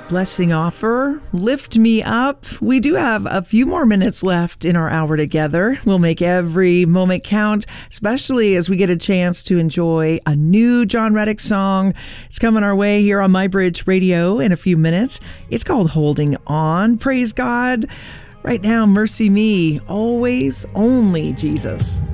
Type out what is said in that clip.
Blessing offer, lift me up. We do have a few more minutes left in our hour together. We'll make every moment count, especially as we get a chance to enjoy a new John Reddick song. It's coming our way here on My Bridge Radio in a few minutes. It's called Holding On. Praise God. Right now, Mercy Me, always, only Jesus.